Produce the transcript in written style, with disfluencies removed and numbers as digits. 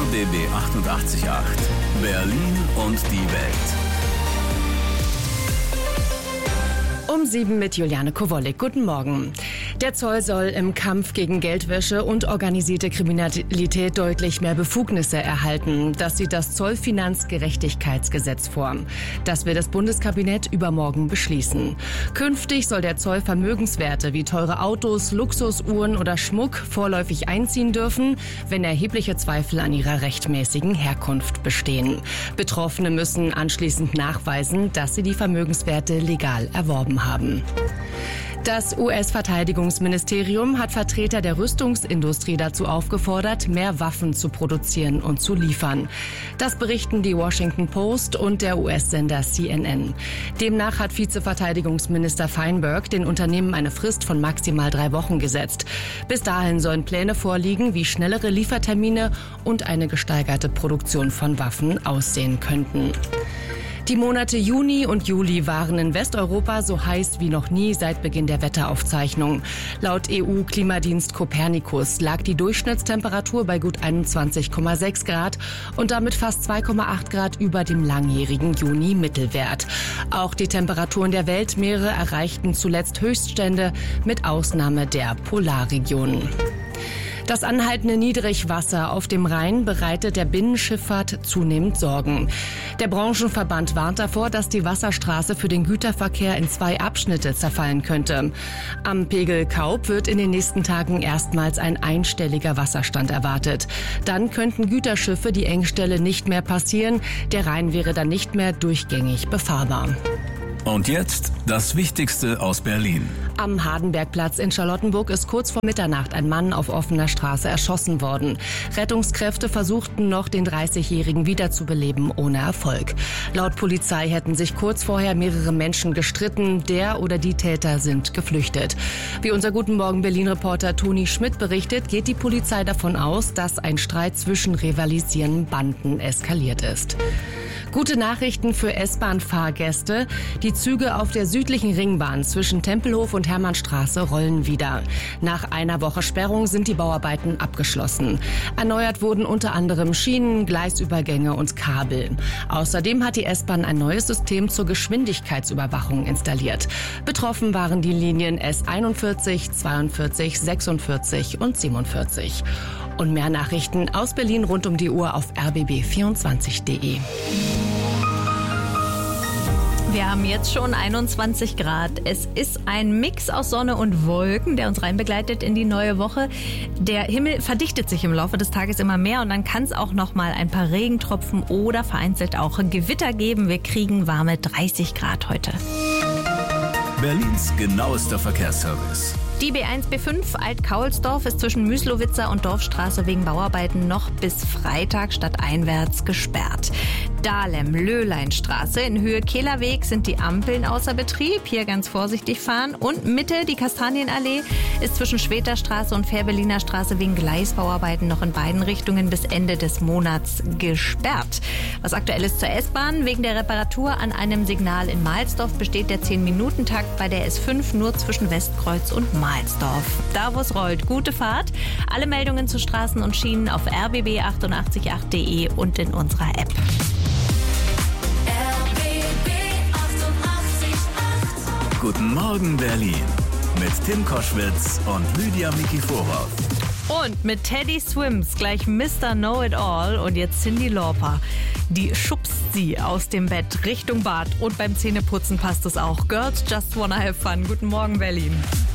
RBB 88.8 Berlin und die Welt. Um 7 mit Juliane Kowollik. Guten Morgen. Der Zoll soll im Kampf gegen Geldwäsche und organisierte Kriminalität deutlich mehr Befugnisse erhalten. Das sieht das Zollfinanzgerechtigkeitsgesetz vor. Das will das Bundeskabinett übermorgen beschließen. Künftig soll der Zoll Vermögenswerte wie teure Autos, Luxusuhren oder Schmuck vorläufig einziehen dürfen, wenn erhebliche Zweifel an ihrer rechtmäßigen Herkunft bestehen. Betroffene müssen anschließend nachweisen, dass sie die Vermögenswerte legal erworben haben. Das US-Verteidigungsministerium hat Vertreter der Rüstungsindustrie dazu aufgefordert, mehr Waffen zu produzieren und zu liefern. Das berichten die Washington Post und der US-Sender CNN. Demnach hat Vizeverteidigungsminister Feinberg den Unternehmen eine Frist von maximal 3 Wochen gesetzt. Bis dahin sollen Pläne vorliegen, wie schnellere Liefertermine und eine gesteigerte Produktion von Waffen aussehen könnten. Die Monate Juni und Juli waren in Westeuropa so heiß wie noch nie seit Beginn der Wetteraufzeichnung. Laut EU-Klimadienst Copernicus lag die Durchschnittstemperatur bei gut 21,6 Grad und damit fast 2,8 Grad über dem langjährigen Juni-Mittelwert. Auch die Temperaturen der Weltmeere erreichten zuletzt Höchststände, mit Ausnahme der Polarregionen. Das anhaltende Niedrigwasser auf dem Rhein bereitet der Binnenschifffahrt zunehmend Sorgen. Der Branchenverband warnt davor, dass die Wasserstraße für den Güterverkehr in 2 Abschnitte zerfallen könnte. Am Pegel Kaub wird in den nächsten Tagen erstmals ein einstelliger Wasserstand erwartet. Dann könnten Güterschiffe die Engstelle nicht mehr passieren. Der Rhein wäre dann nicht mehr durchgängig befahrbar. Und jetzt das Wichtigste aus Berlin. Am Hardenbergplatz in Charlottenburg ist kurz vor Mitternacht ein Mann auf offener Straße erschossen worden. Rettungskräfte versuchten noch, den 30-Jährigen wiederzubeleben, ohne Erfolg. Laut Polizei hätten sich kurz vorher mehrere Menschen gestritten. Der oder die Täter sind geflüchtet. Wie unser Guten Morgen Berlin-Reporter Toni Schmidt berichtet, geht die Polizei davon aus, dass ein Streit zwischen rivalisierenden Banden eskaliert ist. Gute Nachrichten für S-Bahn-Fahrgäste. Die Züge auf der südlichen Ringbahn zwischen Tempelhof und Hermannstraße rollen wieder. Nach einer Woche Sperrung sind die Bauarbeiten abgeschlossen. Erneuert wurden unter anderem Schienen, Gleisübergänge und Kabel. Außerdem hat die S-Bahn ein neues System zur Geschwindigkeitsüberwachung installiert. Betroffen waren die Linien S41, 42, 46 und 47. Und mehr Nachrichten aus Berlin rund um die Uhr auf rbb24.de. Wir haben jetzt schon 21 Grad. Es ist ein Mix aus Sonne und Wolken, der uns reinbegleitet in die neue Woche. Der Himmel verdichtet sich im Laufe des Tages immer mehr und dann kann es auch noch mal ein paar Regentropfen oder vereinzelt auch Gewitter geben. Wir kriegen warme 30 Grad heute. Berlins genauester Verkehrsservice. Die B1 B5 Alt-Kaulsdorf ist zwischen Müslowitzer und Dorfstraße wegen Bauarbeiten noch bis Freitag stadteinwärts gesperrt. Dahlem-Löhleinstraße in Höhe Kehlerweg sind die Ampeln außer Betrieb. Hier ganz vorsichtig fahren. Und Mitte, die Kastanienallee, ist zwischen Schweterstraße und Fährberliner Straße wegen Gleisbauarbeiten noch in beiden Richtungen bis Ende des Monats gesperrt. Was aktuell ist zur S-Bahn: Wegen der Reparatur an einem Signal in Mahlsdorf besteht der 10-Minuten-Takt bei der S5 nur zwischen Westkreuz und Mahlsdorf. Da, wo es rollt, gute Fahrt. Alle Meldungen zu Straßen und Schienen auf rbb888.de und in unserer App. Guten Morgen Berlin mit Tim Koschwitz und Lydia Mikiforov. Und mit Teddy Swims gleich Mr. Know-It-All und jetzt Cyndi Lauper. Die schubst sie aus dem Bett Richtung Bad und beim Zähneputzen passt es auch. Girls just wanna have fun. Guten Morgen Berlin.